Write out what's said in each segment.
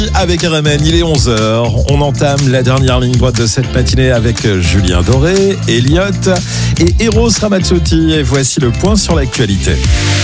Avec RMN, il est 11h. On entame la dernière ligne droite de cette matinée avec Julien Doré, Elliot et Eros Ramazzotti. Et voici le point sur l'actualité.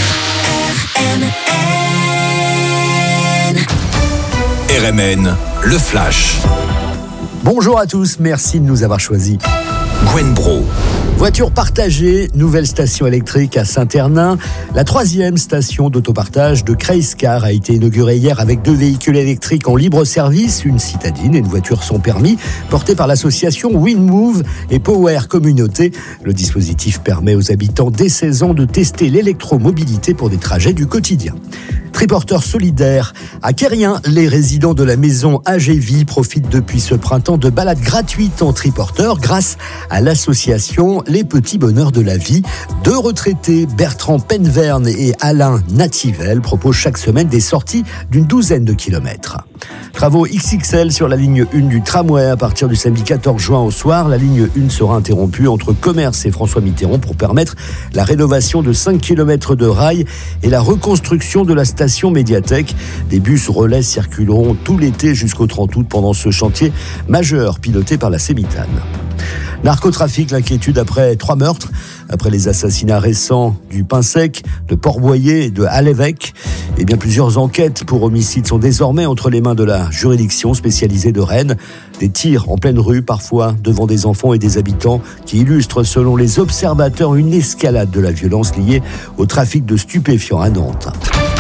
RMN, le Flash. Bonjour à tous, merci de nous avoir choisis. Gwen Bro. Voiture partagée, nouvelle station électrique à Saint-Hernin. La 3e station d'autopartage de Kreiscar a été inaugurée hier avec 2 véhicules électriques en libre service, une citadine et une voiture sans permis, portée par l'association WinMove et Power Communauté. Le dispositif permet aux habitants dès 16 ans de tester l'électromobilité pour des trajets du quotidien. Triporteur solidaire. À Quérien, les résidents de la maison AGV profitent depuis ce printemps de balades gratuites en triporteur grâce à l'association Les Petits Bonheurs de la Vie. 2 retraités, Bertrand Penverne et Alain Nativelle, proposent chaque semaine des sorties d'une 12aine de kilomètres. Travaux XXL sur la ligne 1 du tramway à partir du samedi 14 juin au soir. La ligne 1 sera interrompue entre Commerce et François Mitterrand pour permettre la rénovation de 5 km de rails et la reconstruction de la station Médiathèque. Des bus relais circuleront tout l'été jusqu'au 30 août pendant ce chantier majeur piloté par la Sémitane. Narcotrafic, l'inquiétude après 3 meurtres, après les assassinats récents du Pinsec, de Port-Boyer et de Halévêque. Et bien plusieurs enquêtes pour homicide sont désormais entre les mains de la juridiction spécialisée de Rennes. Des tirs en pleine rue, parfois devant des enfants et des habitants, qui illustrent selon les observateurs une escalade de la violence liée au trafic de stupéfiants à Nantes.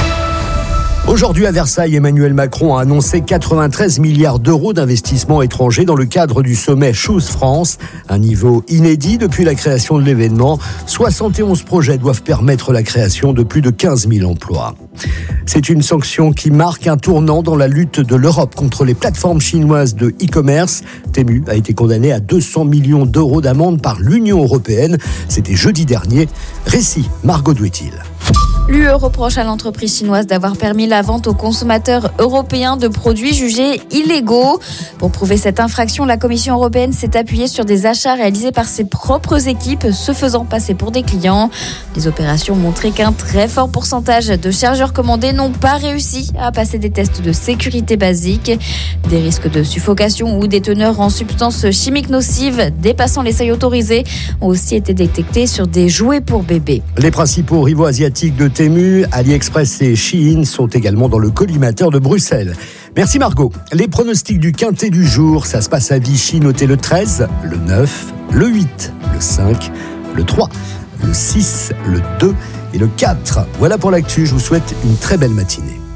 Aujourd'hui à Versailles, Emmanuel Macron a annoncé 93 milliards d'euros d'investissements étrangers dans le cadre du sommet Choose France. Un niveau inédit depuis la création de l'événement. 71 projets doivent permettre la création de plus de 15 000 emplois. C'est une sanction qui marque un tournant dans la lutte de l'Europe contre les plateformes chinoises de e-commerce. Temu a été condamné à 200 millions d'euros d'amende par l'Union européenne. C'était jeudi dernier. Récit, Margot Douetil. L'UE reproche à l'entreprise chinoise d'avoir permis la vente aux consommateurs européens de produits jugés illégaux. Pour prouver cette infraction, la Commission européenne s'est appuyée sur des achats réalisés par ses propres équipes, se faisant passer pour des clients. Les opérations montraient qu'un très fort pourcentage de chargeurs commandés n'ont pas réussi à passer des tests de sécurité basiques. Des risques de suffocation ou des teneurs en substances chimiques nocives dépassant les seuils autorisés ont aussi été détectés sur des jouets pour bébés. Les principaux rivaux asiatiques de Temu, AliExpress et Shein sont également dans le collimateur de Bruxelles. Merci Margot. Les pronostics du quintet du jour, ça se passe à Vichy, notez le 13, le 9, le 8, le 5, le 3, le 6, le 2 et le 4. Voilà pour l'actu, je vous souhaite une très belle matinée.